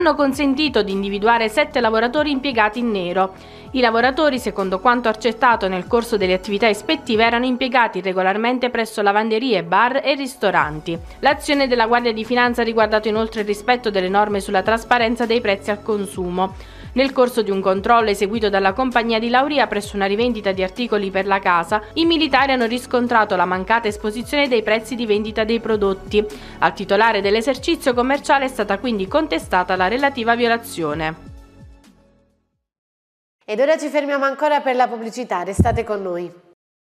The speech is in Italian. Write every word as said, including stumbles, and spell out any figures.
hanno consentito di individuare sette lavoratori impiegati in nero. I lavoratori, secondo quanto accertato nel corso delle attività ispettive, erano impiegati regolarmente presso lavanderie, bar e ristoranti. L'azione della Guardia di Finanza ha riguardato inoltre il rispetto delle norme sulla trasparenza dei prezzi al consumo. Nel corso di un controllo eseguito dalla compagnia di Lauria presso una rivendita di articoli per la casa, i militari hanno riscontrato la mancata esposizione dei prezzi di vendita dei prodotti. Al titolare dell'esercizio commerciale è stata quindi contestata la relativa violazione. Ed ora ci fermiamo ancora per la pubblicità, restate con noi.